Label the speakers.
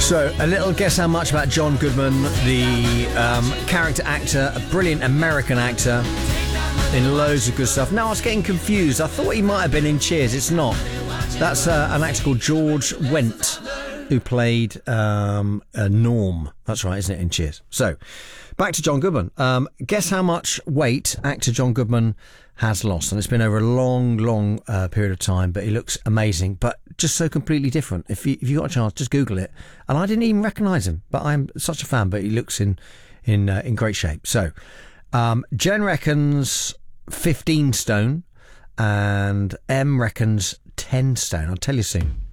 Speaker 1: So, a little guess how much about John Goodman, the character actor, a brilliant American actor in loads of good stuff. Now I was getting confused. I thought he might have been in Cheers. It's not. That's an actor called George Wendt, who played Norm. That's right, isn't it, in Cheers? So, back to John Goodman. Guess how much weight actor John Goodman has lost. And it's been over a long period of time, but he looks amazing, but just so completely different. If you got a chance, just Google it. And I didn't even recognise him, but I'm such a fan, but he looks in great shape. So, Jen reckons 15 stone and M reckons 10 stone. I'll tell you soon.